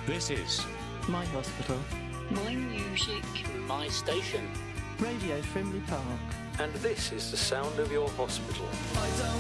This is My hospital. My music. My station. Radio Frimley Park. And this is the sound of your hospital. I don't